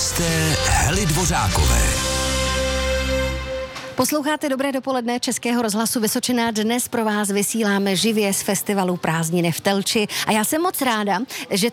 hosté Hely Dvořákové. Posloucháte Dobré dopoledne Českého rozhlasu Vysočina. Dnes pro vás vysíláme živě z festivalu Prázdniny v Telči. A já jsem moc ráda, že